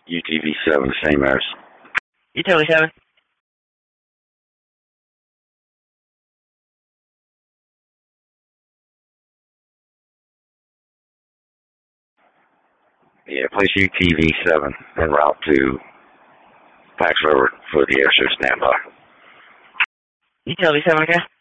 UTV-7, same as. Utility 7. Yeah, place UTV-7 en route to Pax River for the air show standby. Utility 7, okay?